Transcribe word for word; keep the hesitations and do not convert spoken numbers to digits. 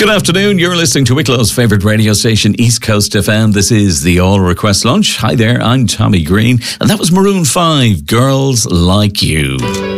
Good afternoon. You're listening to Wicklow's favourite radio station, East Coast F M. This is the All Request Lunch. Hi there, I'm Tommy Green. And that was Maroon five, Girls Like You.